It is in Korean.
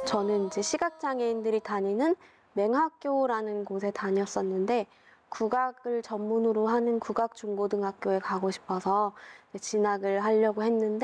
저는 이제 시각장애인들이 다니는 맹학교라는 곳에 다녔었는데 국악을 전문으로 하는 국악중고등학교에 가고 싶어서 진학을 하려고 했는데